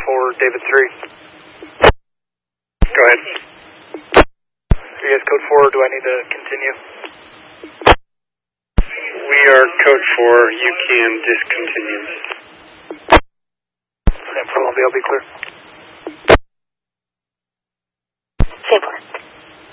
David 3. Go ahead. Are you guys code 4, or do I need to continue? We are code 4. You can discontinue. Columbia, I'll be clear.